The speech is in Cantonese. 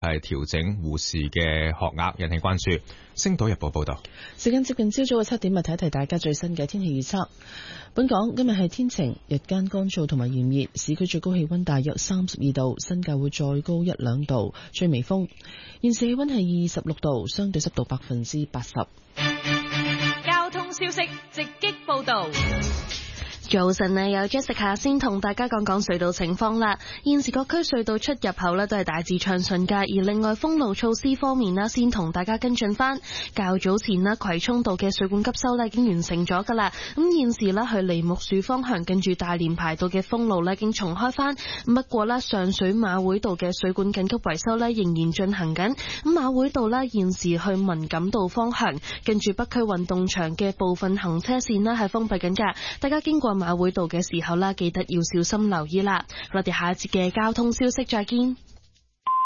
係調整護士嘅學額，引起關注。星島日報報道。 時間接近朝早嘅7點，提一提大家最新嘅天氣預測。本港今日係天晴，日間乾燥同埋炎熱，市區最高氣溫大約32度，新界會再高1-2度，吹微風。現時氣溫係26度，相對濕度80%。 交通消息直擊報道。 早晨啊，有 Jessica 先同大家講講隧道情況啦。現時各區隧道出入口都係大致暢順㗎。而另外封路措施方面先同大家跟進翻。較早前葵涌道嘅水管急修已經完成咗㗎啦。咁現時去梨木樹方向近住大連排道嘅封路已經重開翻。不過上水馬會道嘅水管緊急維修仍然進行緊。咁馬會道現時去文錦道方向近住北區運動場嘅部分行車線係封閉緊㗎。大家經過馬會道嘅時候記得要小心留意啦。我哋下一節嘅交通消息再見。